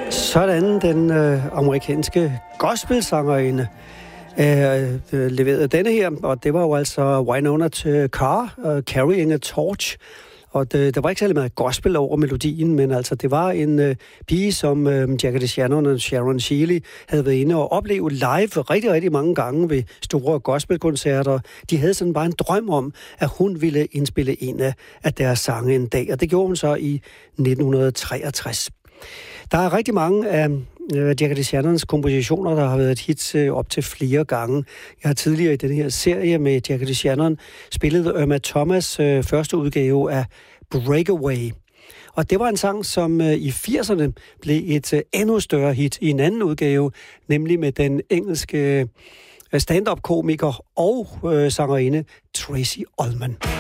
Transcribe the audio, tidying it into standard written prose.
Sådan den amerikanske gospelsangerinde leverede denne her, og det var jo altså Wynonna Carr, Carrying a Torch. Og der var ikke særlig meget gospel over melodien, men altså det var en pige, som Jackie DeShannon og Sharon Shealy havde været inde og opleve live rigtig, rigtig mange gange ved store gospelkoncerter. De havde sådan bare en drøm om, at hun ville indspille en af deres sange en dag, og det gjorde hun så i 1963. Der er rigtig mange af Jackie DeShannons kompositioner, der har været et hit op til flere gange. Jeg har tidligere i den her serie med Jackie DeShannon spillet Irma Thomas' første udgave af Breakaway. Og det var en sang, som i 80'erne blev et endnu større hit i en anden udgave, nemlig med den engelske stand-up-komiker og sangerinde Tracy Ullman.